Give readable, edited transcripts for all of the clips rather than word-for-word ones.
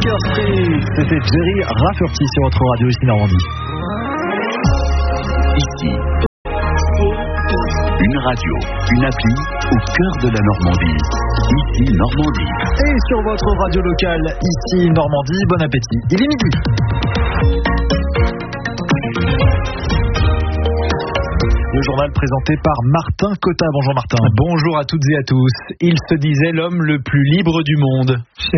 Street, c'était Jerry Rafferty sur votre radio ici Normandie. Ici, une radio, une appli au cœur de la Normandie. Ici Normandie. Et sur votre radio locale, ici Normandie, bon appétit. Il est midi. Le journal présenté par Martin Cotta. Bonjour Martin. Bonjour à toutes et à tous. Il se disait l'homme le plus libre du monde.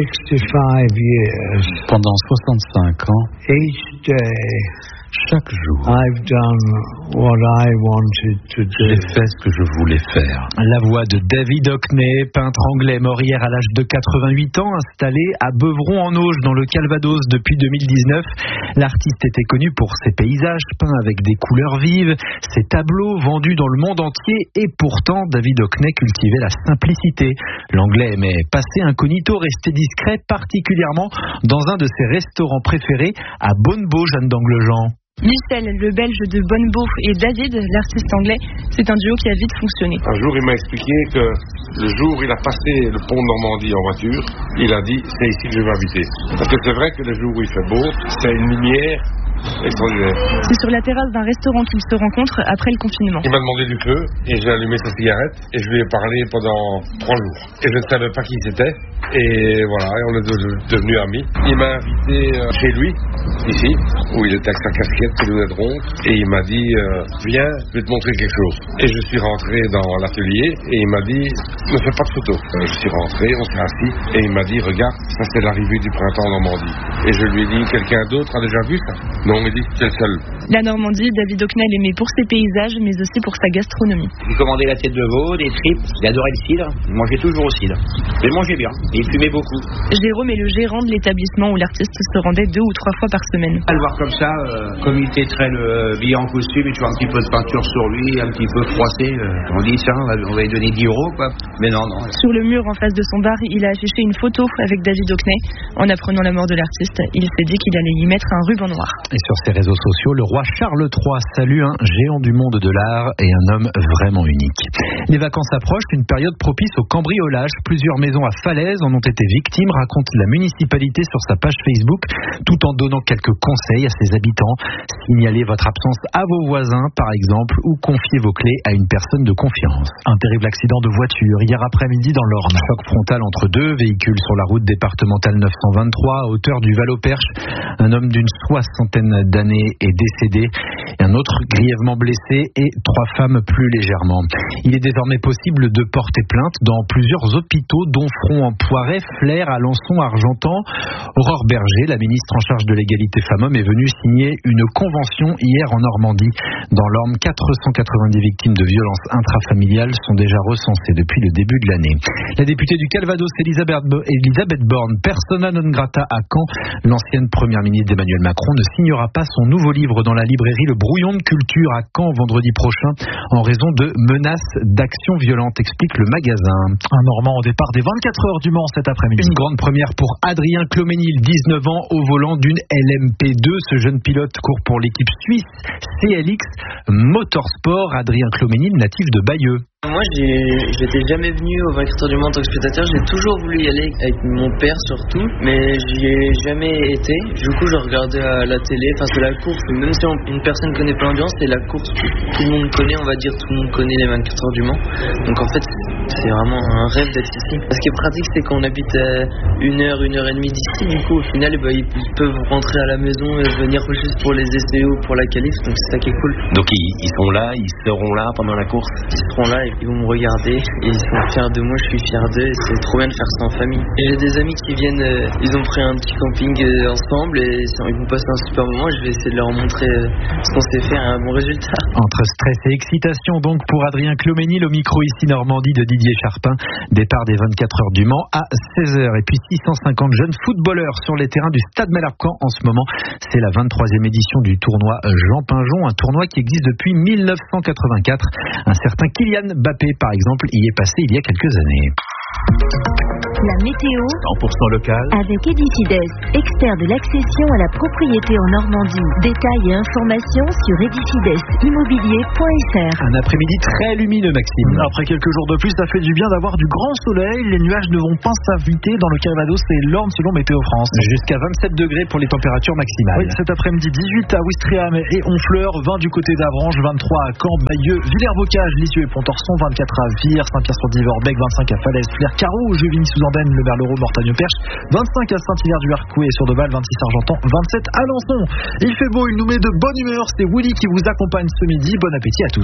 65 years. Pendant 65 ans. Each day. Chaque jour, I've done what I wanted to do. J'ai fait ce que je voulais faire. La voix de David Hockney, peintre anglais mort hier à l'âge de 88 ans, installé à Beuvron-en-Auge dans le Calvados depuis 2019. L'artiste était connu pour ses paysages peints avec des couleurs vives, ses tableaux vendus dans le monde entier et pourtant David Hockney cultivait la simplicité. L'anglais aimait passer incognito, rester discret, particulièrement dans un de ses restaurants préférés à Bonnebeau, Jeanne d'Anglejean. Michel, le belge de Bonnebeau, et David, l'artiste anglais, c'est un duo qui a vite fonctionné. Un jour, il m'a expliqué que le jour où il a passé le pont de Normandie en voiture, il a dit « c'est ici que je vais habiter ». Parce que c'est vrai que le jour où il fait beau, c'est une lumière extraordinaire. C'est sur la terrasse d'un restaurant qu'ils se rencontrent après le confinement. Il m'a demandé du feu et j'ai allumé sa cigarette et je lui ai parlé pendant 3 jours. Et je ne savais pas qui c'était. Et voilà, et on est devenus amis. Il m'a invité chez lui, ici, où il était avec sa casquette, ses lunettes rondes. Et il m'a dit, viens, je vais te montrer quelque chose. Et je suis rentré dans l'atelier et il m'a dit, ne fais pas de photos. Je suis rentré, on s'est assis et il m'a dit, regarde, ça c'est l'arrivée du printemps en Normandie. Et je lui ai dit, quelqu'un d'autre a déjà vu ça? Non, il dit, c'est le seul. La Normandie, David Hockney l'aimait pour ses paysages, mais aussi pour sa gastronomie. Il commandait la tête de veau, des tripes, il adorait le cidre, il mangeait toujours au cidre. Il mangeait bien, et il fumait beaucoup. Jérôme est le gérant de l'établissement où l'artiste se rendait 2 ou 3 fois par semaine. À le voir comme ça, comme il traîne habillé en costume et tu vois un petit peu de peinture sur lui, un petit peu froissé, on dit ça, on va lui donner 10 euros, quoi. Mais non. Sur le mur en face de son bar, il a affiché une photo avec David Hockney. En apprenant la mort de l'artiste, il s'est dit qu'il allait y mettre un ruban noir. Et sur ses réseaux sociaux, le roi Charles III salue un géant du monde de l'art et un homme vraiment unique. Les vacances approchent, une période propice au cambriolage. Plusieurs maisons à Falaise en ont été victimes, raconte la municipalité sur sa page Facebook, tout en donnant quelques conseils à ses habitants. Signalez votre absence à vos voisins, par exemple, ou confiez vos clés à une personne de confiance. Un terrible accident de voiture hier après-midi dans l'Orne. Choc frontal entre 2 véhicules sur la route départementale 923 à hauteur du Val-au-Perche. Un homme d'une 60aine d'années est décédé, et un autre grièvement blessé et 3 femmes plus légèrement. Il est désormais possible de porter plainte dans plusieurs hôpitaux, dont Front-en-Poiret, Flers, Alençon, Argentan. Aurore Berger, la ministre en charge de l'égalité femmes-hommes, est venue signer une convention hier en Normandie. Dans l'Orne, 490 victimes de violences intrafamiliales sont déjà recensées depuis le début de l'année. La députée du Calvados, Elisabeth Borne, persona non grata à Caen, l'ancienne première ministre d'Emmanuel Macron, ne signera pas son nouveau livre dans la librairie Le Brouillon de Culture à Caen vendredi prochain en raison de menaces d'actions violentes, explique le magasin. Un Normand au départ des 24 heures du Mans cet après-midi. Une grande première pour Adrien Cloménil, 19 ans, au volant d'une LMP2. Ce jeune pilote court pour l'équipe suisse CLX Motorsport. Adrien Cloménil, natif de Bayeux. Moi, j'étais jamais venu au 24 heures du Mans en tant que spectateur. J'ai toujours voulu y aller avec mon père surtout, mais j'y ai jamais été. Du coup, je regardais à la télé. Enfin, c'est la course. Même si une personne connaît pas l'ambiance, c'est la course que tout le monde connaît. On va dire tout le monde connaît les 24 heures du Mans. Donc en fait, c'est vraiment un rêve d'être ici. Ce qui est pratique, c'est qu'on habite à 1 heure et demie d'ici. Du coup, au final, ils peuvent rentrer à la maison et venir juste pour les essais ou pour la qualif. Donc c'est ça qui est cool. Donc ils sont là, ils seront là pendant la course. Ils seront là. Ils vont me regarder et ils sont fiers de moi, je suis fier d'eux et c'est trop bien de faire ça en famille. Et j'ai des amis qui viennent, ils ont pris un petit camping ensemble et ils vont passer un super moment. Je vais essayer de leur montrer ce qu'on sait faire et un bon résultat. Entre stress et excitation donc pour Adrien Cloménil, au micro ici Normandie de Didier Charpin. Départ des 24 heures du Mans à 16h et puis 650 jeunes footballeurs sur les terrains du Stade Malherbe-Caen en ce moment. C'est la 23e édition du tournoi Jean Pinjon, un tournoi qui existe depuis 1984. Un certain Kylian Mbappé, par exemple, y est passé il y a quelques années. La météo 100% local. avec Edicides, expert de l'accession à la propriété en Normandie. Détails et informations sur edicidesimmobilier.fr. Un après-midi très lumineux, Maxime. Après quelques jours de pluie, ça fait du bien d'avoir du grand soleil. Les nuages ne vont pas s'inviter dans le Calvados et l'Orne selon Météo France. Jusqu'à 27 degrés pour les températures maximales. Oui, cet après-midi, 18 à Ouistreham et Honfleur, 20 du côté d'Avranches, 23 à Caen, Bayeux, Villers-Bocage, Lisieux et Pontorson, 24 à Vire, Saint-Pierre-sur-Divorbec, 25 à Falaise, Flers, Carreau, Juvigny-sous-Andenne, Le Berlereau, Mortagne-Perche, 25 à Saint-Hilaire-du-Harcouët et sur Deval, 26 Argentan, 27 à Alençon. Il fait beau, il nous met de bonne humeur. C'est Willy qui vous accompagne ce midi. Bon appétit à tous.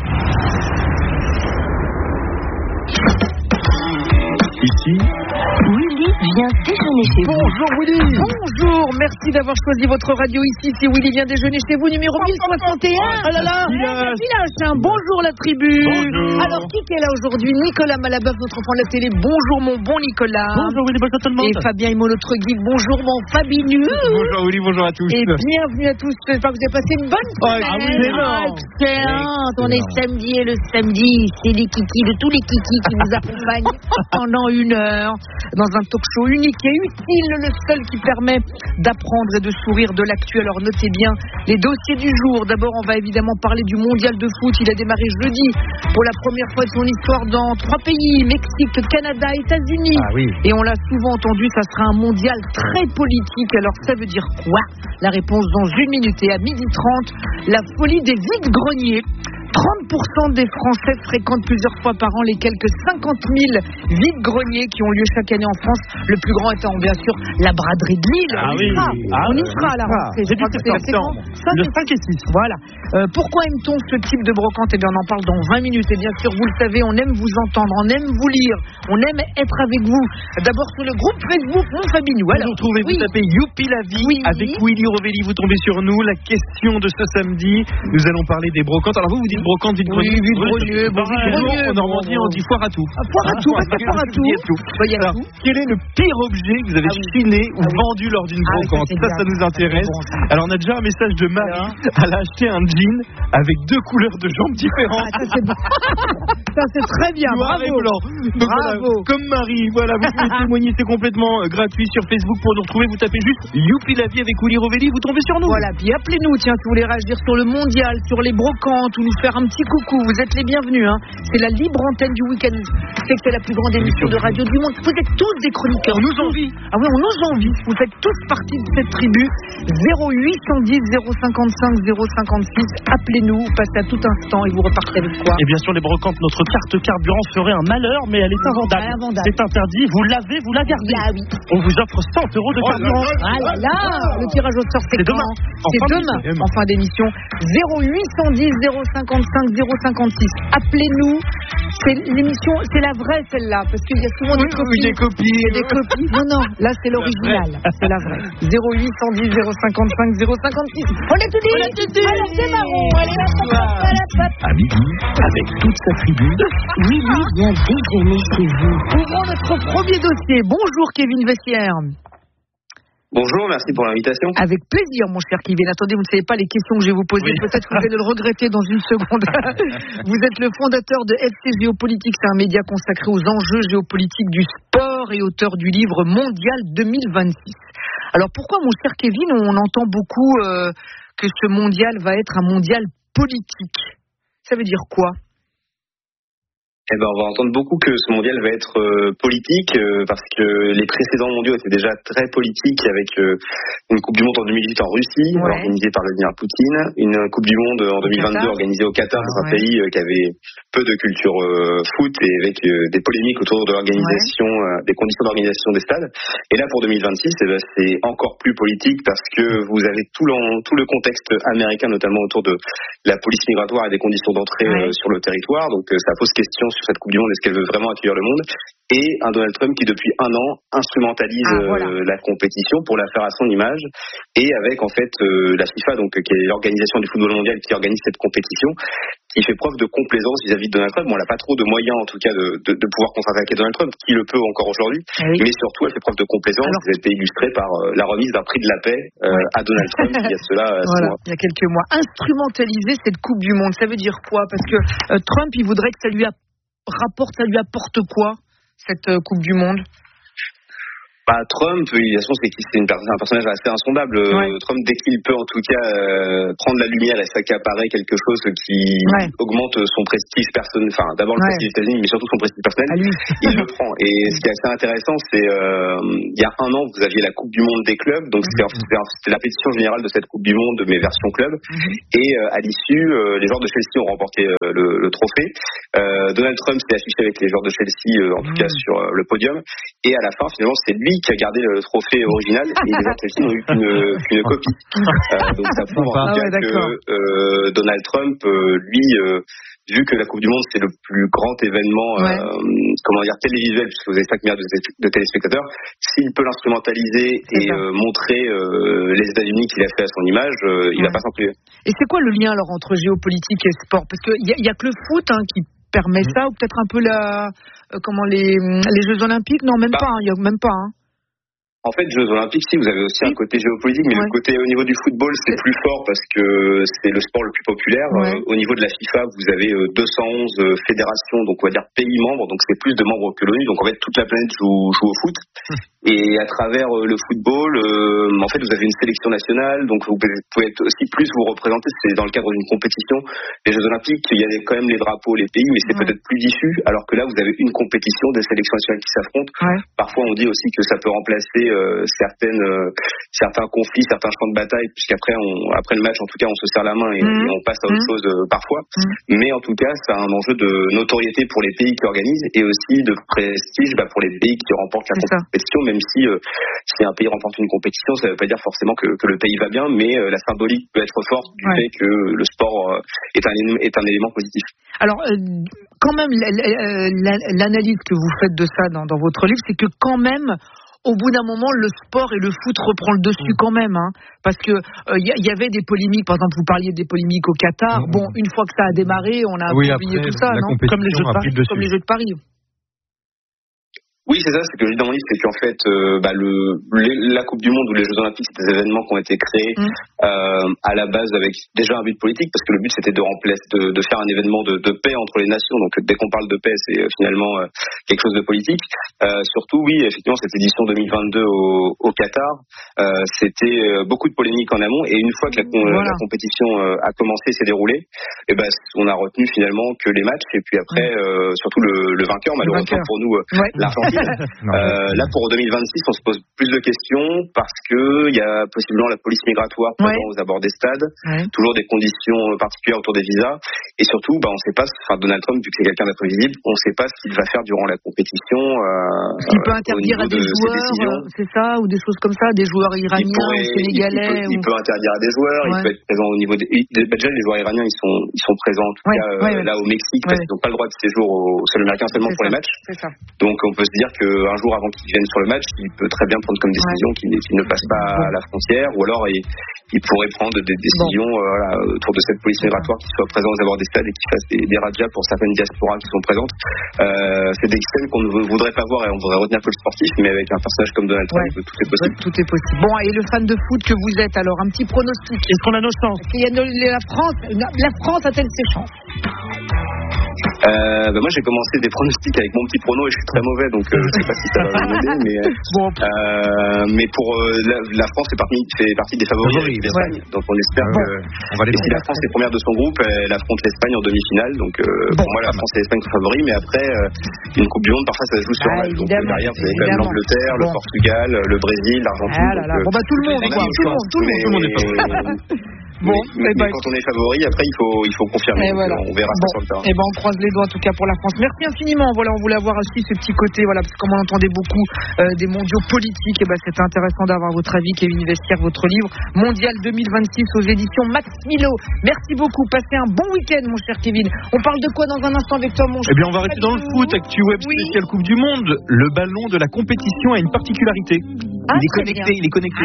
Ici, Willy vient déjeuner chez vous. Bonjour Willy. Bonjour, merci d'avoir choisi votre radio ici. C'est Willy vient déjeuner chez vous, numéro 1061. Oh là là, village. Bonjour la tribu. Bonjour. Alors, qui est là aujourd'hui? Nicolas Malabeuf, notre enfant de la télé. Bonjour mon bon Nicolas. Bonjour Willy, bonjour tout le monde. Et Fabien Immo, notre guide. Bonjour mon Fabinu. Bonjour Willy, bonjour à tous. Et bienvenue à tous. J'espère que vous avez passé une bonne semaine. Excellente. On est samedi et le samedi, c'est les kikis de tous les kikis qui vous accompagnent pendant une heure dans un talk show unique et utile, le seul qui permet d'apprendre et de sourire de l'actu. Alors notez bien les dossiers du jour. D'abord, on va évidemment parler du mondial de foot. Il a démarré jeudi pour la première fois de son histoire dans 3 pays, Mexique, Canada, États-Unis. Ah oui. Et on l'a souvent entendu, ça sera un mondial très politique. Alors ça veut dire quoi? La réponse dans 1 minute. Et à 12h30, la folie des vides-greniers. 30% des Français fréquentent plusieurs fois par an les quelques 50 000 vides-greniers qui ont lieu chaque année en France. Le plus grand étant bien sûr la braderie de Lille. On y sera à la rentrée. C'est le 5 et 6. Voilà. Pourquoi aime-t-on ce type de brocante? Eh bien, on en parle dans 20 minutes. Et bien sûr, vous le savez, on aime vous entendre, on aime vous lire, on aime être avec vous. D'abord sur le groupe Facebook Mon Fabinou. Vous nous trouvez, vous tapez Youpi la vie avec Willy Rovelli, vous tombez sur nous. La question de ce samedi, nous allons parler des brocantes. Alors vous dites brocante, vide-grenier. Vide-grenier, en Normandie, on dit foire à tout. Foire à tout, foire à tout. Alors, quel est le pire objet que vous avez chiné ou vendu lors d'une brocante? Ça nous intéresse. Alors, on a déjà un message de Marie. Elle a acheté un jean avec 2 couleurs de jambes différentes. Ça, c'est très bien. Noir et blanc. Donc, bravo. Voilà, comme Marie, voilà, vous pouvez témoigner, c'est complètement gratuit sur Facebook pour nous retrouver. Vous tapez juste Youpi la vie avec Willy Rovelli, vous tombez sur nous. Voilà, puis appelez-nous, tiens, si vous voulez réagir sur le mondial, sur les brocantes ou nous faire un petit coucou, vous êtes les bienvenus. C'est la libre antenne du week-end. C'est que c'est la plus grande émission de radio du monde. Vous êtes tous des chroniqueurs. On nous envie. Ah oui, on nous envie. Vous faites tous partie de cette tribu. 0810 055 056. Appelez-nous, passez à tout instant et vous repartez avec quoi? Et bien sûr, les brocantes, notre carte carburant ferait un malheur, mais elle est invendable. C'est interdit. Vous l'avez, vous la gardez. Ah oui. On vous offre 100 € de carburant. Ah là là, le tirage au sort, c'est demain. C'est demain, en fin d'émission. 0810 055 056. Appelez-nous. C'est l'émission, c'est la vraie celle-là, parce qu'il y a souvent des copies. Des copies. Non, là c'est l'original, c'est la vraie. 0810 055 056. On l'a tout dit. Alors c'est marrant. Allez là, à midi, avec toute sa tribu. Willy vient déjeuner chez vous. Ouvrons notre premier dossier. Bonjour Kevin Vessière. Bonjour, merci pour l'invitation. Avec plaisir, mon cher Kevin. Attendez, vous ne savez pas les questions que je vais vous poser. Peut-être que vous allez le regretter dans une seconde. Vous êtes le fondateur de FC Géopolitique. C'est un média consacré aux enjeux géopolitiques du sport et auteur du livre Mondial 2026. Alors pourquoi, mon cher Kevin, on entend beaucoup que ce mondial va être un mondial politique? Ça veut dire quoi? On va entendre beaucoup que ce mondial va être politique parce que les précédents mondiaux étaient déjà très politiques avec une Coupe du Monde en 2018 en Russie, organisée par Vladimir Poutine, une Coupe du Monde en 2022 organisée au Qatar, dans un pays qui avait peu de culture foot et avec des polémiques autour de l'organisation, des conditions d'organisation des stades. Et là pour 2026, c'est encore plus politique parce que vous avez tout le contexte américain, notamment autour de la police migratoire et des conditions d'entrée sur le territoire. Donc ça pose question sur cette Coupe du Monde, est-ce qu'elle veut vraiment accueillir le monde? Et un Donald Trump qui depuis un an instrumentalise la compétition pour la faire à son image, et avec en fait la FIFA, donc qui est l'organisation du football mondial qui organise cette compétition, qui fait preuve de complaisance vis-à-vis de Donald Trump. Bon, elle n'a pas trop de moyens en tout cas de pouvoir contre-attaquer Donald Trump, qui le peut encore aujourd'hui, mais surtout elle fait preuve de complaisance. Ça a été illustré par la remise d'un prix de la paix à Donald Trump il y a cela 6 mois. Il y a quelques mois. Instrumentaliser cette Coupe du Monde, ça veut dire quoi? Parce que Trump, il voudrait que ça lui apporte quoi, cette Coupe du Monde? Trump, de toute façon, c'est un personnage assez insondable. Trump, dès qu'il peut, en tout cas, prendre la lumière et s'accaparer quelque chose qui augmente son prestige personnel, enfin, d'abord le prestige des États-Unis, mais surtout son prestige personnel, il le prend. Et ce qui est assez intéressant, c'est, il y a un an, vous aviez la Coupe du Monde des clubs, donc c'était la pétition générale de cette Coupe du Monde, mais version club. Et à l'issue, les joueurs de Chelsea ont remporté le trophée. Donald Trump s'est affiché avec les joueurs de Chelsea, en tout cas sur le podium. Et à la fin, finalement, c'est lui qui a gardé le trophée original et les joueurs de Chelsea n'ont eu qu'une copie. Donc ça prouve en tout cas que Donald Trump, lui, vu que la Coupe du Monde c'est le plus grand événement télévisuel, puisque vous avez 5 milliards de téléspectateurs, s'il peut l'instrumentaliser et montrer les États-Unis qu'il a fait à son image, il va pas s'en priver. Et c'est quoi le lien alors entre géopolitique et sport? Parce qu'il y a que le foot qui permet ça, ou peut-être un peu les Jeux Olympiques? Non, même pas, il y a même pas. En fait, Jeux Olympiques, si, vous avez aussi un côté géopolitique, mais le côté au niveau du football, c'est plus fort parce que c'est le sport le plus populaire. Au niveau de la FIFA, vous avez 211 fédérations, donc on va dire pays membres, donc c'est plus de membres que l'ONU, donc en fait toute la planète joue au foot. Et à travers le football, en fait, vous avez une sélection nationale, donc vous pouvez aussi plus vous représenter. C'est dans le cadre d'une compétition. Les Jeux Olympiques, il y a quand même les drapeaux, les pays, mais c'est peut-être plus diffus, alors que là, vous avez une compétition, des sélections nationales qui s'affrontent. Parfois, on dit aussi que ça peut remplacer certains conflits, certains champs de bataille, puisqu'après après le match, en tout cas, on se serre la main et on passe à autre chose parfois. Mais en tout cas, ça a un enjeu de notoriété pour les pays qui organisent et aussi de prestige pour les pays qui remportent la compétition, même si un pays remporte une compétition, ça ne veut pas dire forcément que le pays va bien, mais la symbolique peut être forte du fait que le sport est un élément positif. Alors, quand même, l'analyse que vous faites de ça dans votre livre, c'est que quand même, au bout d'un moment, le sport et le foot reprend le dessus quand même, parce que y avait des polémiques. Par exemple, vous parliez des polémiques au Qatar. Bon, une fois que ça a démarré, on a oublié tout ça, non? Comme les Jeux de Paris. Oui, c'est ça, c'est que je dis dans mon livre, c'est qu'en fait, la Coupe du Monde ou les Jeux Olympiques, c'est des événements qui ont été créés à la base avec déjà un but politique, parce que le but c'était de faire un événement de paix entre les nations. Donc dès qu'on parle de paix, c'est finalement quelque chose de politique. Surtout, oui, effectivement, cette édition 2022 au Qatar, c'était beaucoup de polémiques en amont, et une fois que la compétition a commencé et s'est déroulée, on a retenu finalement que les matchs, et puis après, surtout le vainqueur, malheureusement pour nous, l'Argentine. Là, pour 2026, on se pose plus de questions parce que il y a possiblement la police migratoire présente aux abords des stades, toujours des conditions particulières autour des visas, et surtout, on sait pas. Donald Trump, vu que c'est quelqu'un d'imprévisible, on sait pas ce qu'il va faire durant la compétition. Il peut interdire à des joueurs, c'est ça, ou des choses comme ça, des joueurs iraniens ou sénégalais. Il peut interdire à des joueurs. Il peut être présent au niveau déjà les joueurs iraniens, ils sont présents en tout cas là au Mexique, parce qu'ils n'ont pas le droit de séjour au sol américain seulement pour les matchs. Donc on peut se dire qu'un jour avant qu'il vienne sur le match, il peut très bien prendre comme décision qu'il ne passe pas à la frontière, ou alors il pourrait prendre des décisions autour de cette police migratoire qui soit présente aux abords des stades et qui fasse des radias pour certaines diasporas qui sont présentes. C'est des scènes qu'on ne voudrait pas voir, et on voudrait retenir que le sportif, mais avec un personnage comme Donald Trump, tout est possible. Tout est possible. Bon, et le fan de foot que vous êtes, alors un petit pronostic. Est-ce qu'on a nos chances? La France a-t-elle ses chances? Moi j'ai commencé des pronostics avec mon petit prono et je suis très mauvais, donc je sais pas si ça va m'aider, mais pour la France fait partie des favoris avec l'Espagne, donc on espère que si la France est première de son groupe, elle affronte l'Espagne en demi-finale, donc pour moi la France et l'Espagne sont favoris, mais après une Coupe du Monde parfois ça se joue sur un match, donc derrière vous avez quand même l'Angleterre, le Portugal, le Brésil, l'Argentine. Tout le monde est favori. Mais quand on est favori, après il faut confirmer. On verra ça sur le terrain. On croise les doigts en tout cas pour la France. Merci infiniment. On voulait avoir aussi ce petit côté, parce que comme on entendait beaucoup des mondiaux politiques, c'était intéressant d'avoir votre avis, Kevin Vestiaire, votre livre Mondial 2026 aux éditions Max Milo. Merci beaucoup. Passez un bon week-end, mon cher Kevin. On parle de quoi dans un instant avec toi, mon cher? On va rester dans le foot. Actu Web spécial Coupe du Monde. Le ballon de la compétition a une particularité. Il est connecté.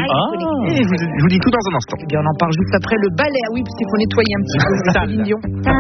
Je vous dis tout dans un instant. On en parle juste après le balai. Oui, parce qu'il faut nettoyer un petit peu.